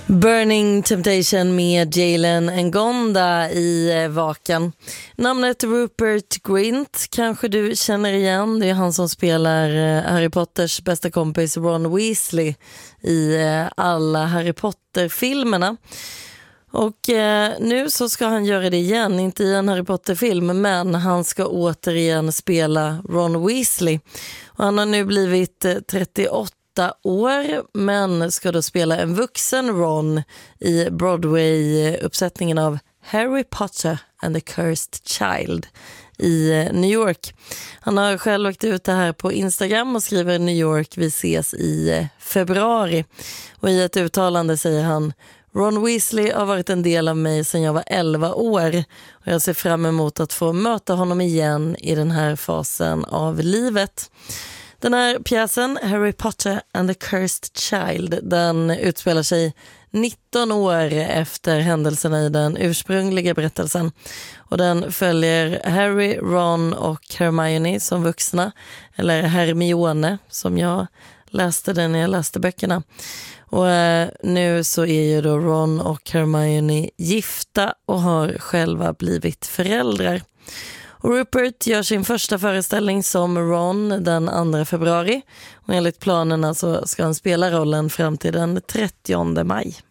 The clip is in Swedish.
Burning Temptation med Jalen Ngonda i Vaken. Namnet Rupert Grint kanske du känner igen. Det är han som spelar Harry Potters bästa kompis Ron Weasley i alla Harry Potter-filmerna. Och nu så ska han göra det igen, inte i en Harry Potter-film, men han ska återigen spela Ron Weasley. Och han har nu blivit 38 år, men ska då spela en vuxen Ron i Broadway-uppsättningen av Harry Potter and the Cursed Child i New York. Han har själv lagt ut det här på Instagram och skriver New York, vi ses i februari. Och i ett uttalande säger han: Ron Weasley har varit en del av mig sedan jag var 11 år och jag ser fram emot att få möta honom igen i den här fasen av livet. Den här pjäsen, Harry Potter and the Cursed Child, den utspelar sig 19 år efter händelserna i den ursprungliga berättelsen. Och den följer Harry, Ron och Hermione som vuxna, eller Hermione som jag läste den när jag läste böckerna. Och nu så är ju då Ron och Hermione gifta och har själva blivit föräldrar. Och Rupert gör sin första föreställning som Ron den 2 februari. Och enligt planerna så ska han spela rollen fram till den 30 maj.